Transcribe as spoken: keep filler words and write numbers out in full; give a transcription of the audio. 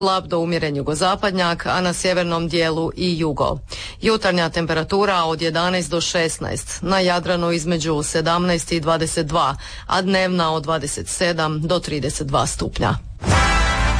slab do umjeren jugozapadnjak, a na sjevernom dijelu i jugo. Jutarnja temperatura od jedanaest do šesnaest, na Jadranu između sedamnaest i dvadeset dva, a dnevna od dvadeset sedam do trideset dva stupnja.